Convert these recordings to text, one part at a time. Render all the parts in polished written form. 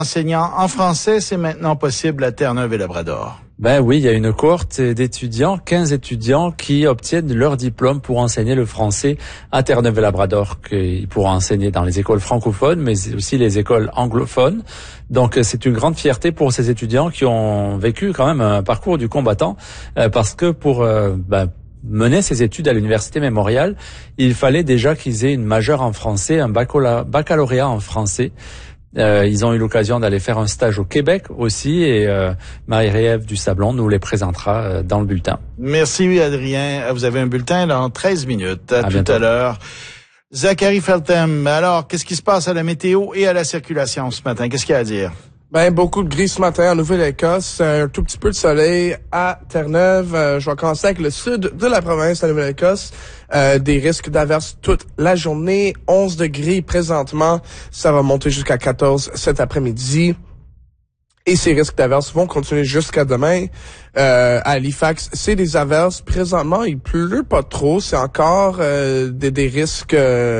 Enseignants en français, c'est maintenant possible à Terre-Neuve et Labrador. Ben oui, il y a une cohorte d'étudiants, 15 étudiants qui obtiennent leur diplôme pour enseigner le français à Terre-Neuve et Labrador, qu'ils pourront enseigner dans les écoles francophones, mais aussi les écoles anglophones. Donc c'est une grande fierté pour ces étudiants qui ont vécu quand même un parcours du combattant, parce que pour mener ces études à l'Université Mémorial, il fallait déjà qu'ils aient une majeure en français, un baccalauréat en français. Ils ont eu l'occasion d'aller faire un stage au Québec aussi et Marie-Ève Dusablon nous les présentera dans le bulletin. Merci Adrien. Vous avez un bulletin dans 13 minutes. À tout bientôt. À l'heure. Zachary Feltham, alors qu'est-ce qui se passe à la météo et à la circulation ce matin? Qu'est-ce qu'il y a à dire? Beaucoup de gris ce matin en Nouvelle-Écosse, un tout petit peu de soleil à Terre-Neuve. Je vais commencer avec le sud de la province de la Nouvelle-Écosse. Des risques d'averses toute la journée, 11 degrés présentement, ça va monter jusqu'à 14 cet après-midi. Et ces risques d'averses vont continuer jusqu'à demain. À Halifax, c'est des averses. Présentement, il pleut pas trop, c'est encore des risques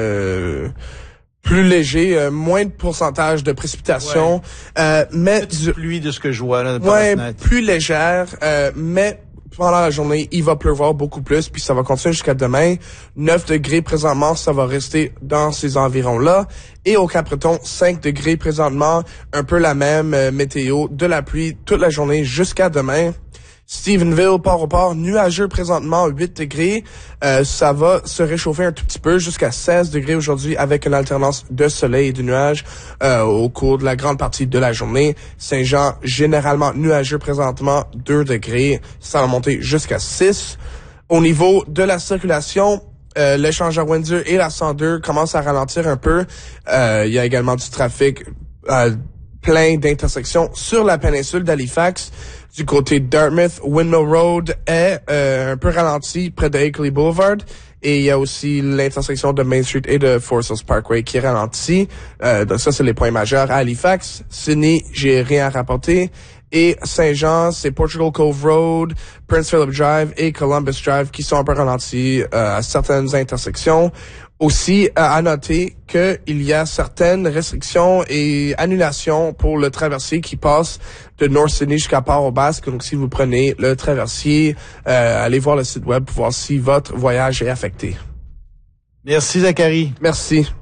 plus léger, moins de pourcentage de précipitation, mais pluie de ce que je vois là par la fenêtre. Plus légère, mais pendant la journée, il va pleuvoir beaucoup plus, puis ça va continuer jusqu'à demain. 9 degrés présentement, ça va rester dans ces environs-là. Et au Cap-Breton, 5 degrés présentement, un peu la même météo, de la pluie toute la journée jusqu'à demain. Stephenville, Port-au-Port, nuageux présentement, 8 degrés. Ça va se réchauffer un tout petit peu jusqu'à 16 degrés aujourd'hui avec une alternance de soleil et de nuages au cours de la grande partie de la journée. Saint-Jean, généralement nuageux présentement, 2 degrés. Ça va monter jusqu'à 6. Au niveau de la circulation, l'échangeur Windsor et la 102 commencent à ralentir un peu. Il y a également du trafic plein d'intersections sur la péninsule d'Halifax. Du côté de Dartmouth, Windmill Road est un peu ralenti près de Akeley Boulevard. Et il y a aussi l'intersection de Main Street et de Forest Hills Parkway qui est ralenti. Donc ça, c'est les points majeurs. À Halifax, Sydney, j'ai rien à rapporter. Et Saint-Jean, c'est Portugal Cove Road, Prince Philip Drive et Columbus Drive qui sont un peu ralentis à certaines intersections. Aussi, à noter qu'il y a certaines restrictions et annulations pour le traversier qui passe de North Sydney jusqu'à Port-au-Basque. Donc, si vous prenez le traversier, allez voir le site web pour voir si votre voyage est affecté. Merci Zachary. Merci.